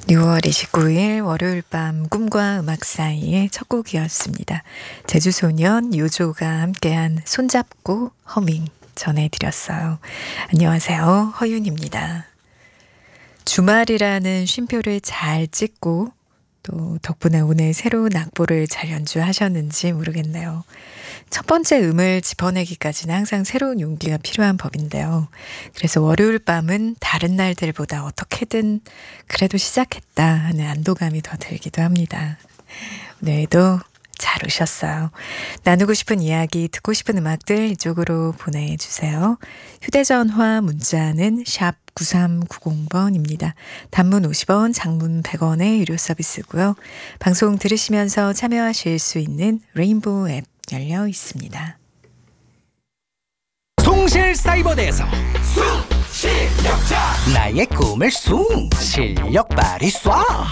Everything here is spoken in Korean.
6월 29일 월요일 밤 꿈과 음악 사이의 첫 곡이었습니다. 제주소년 요조가 함께한 손잡고 허밍 전해드렸어요. 안녕하세요. 허윤입니다. 주말이라는 쉼표를 잘 찍고 또 덕분에 오늘 새로운 악보를 잘 연주하셨는지 모르겠네요. 첫 번째 음을 짚어내기까지는 항상 새로운 용기가 필요한 법인데요. 그래서 월요일 밤은 다른 날들보다 어떻게든 그래도 시작했다 하는 안도감이 더 들기도 합니다. 오늘도 잘 오셨어요. 나누고 싶은 이야기, 듣고 싶은 음악들 이쪽으로 보내주세요. 휴대전화 문자는 샵 9390번입니다. 단문 50원, 장문 100원의 유료 서비스고요. 방송 들으시면서 참여하실 수 있는 레인보우 앱 열려 있습니다. 송실사이버대에서 숭 실력자 나의 꿈을 숭 실력 발휘 쏴